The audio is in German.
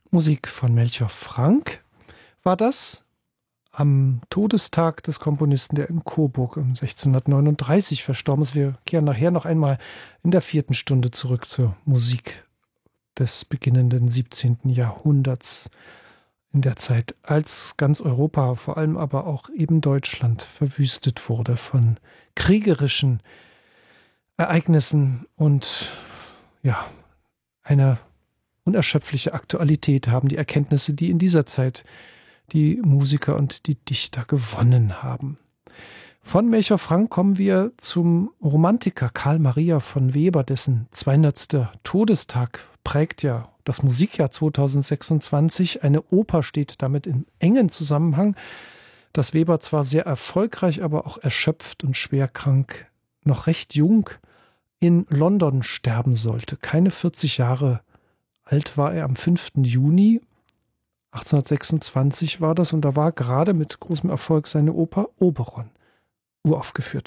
Musik von Melchior Frank war das am Todestag des Komponisten, der in Coburg 1639 verstorben ist. Wir kehren nachher noch einmal in der 4. Stunde zurück zur Musik des beginnenden 17. Jahrhunderts, in der Zeit, als ganz Europa, vor allem aber auch eben Deutschland, verwüstet wurde von kriegerischen Ereignissen und ja, eine unerschöpfliche Aktualität haben die Erkenntnisse, die in dieser Zeit die Musiker und die Dichter gewonnen haben. Von Melchior Frank kommen wir zum Romantiker Karl Maria von Weber, dessen 200. Todestag prägt ja das Musikjahr 2026. Eine Oper steht damit in engen Zusammenhang, dass Weber zwar sehr erfolgreich, aber auch erschöpft und schwerkrank, noch recht jung in London sterben sollte. Keine 40 Jahre alt war er am 5. Juni 1826 war das, und da war gerade mit großem Erfolg seine Oper Oberon uraufgeführt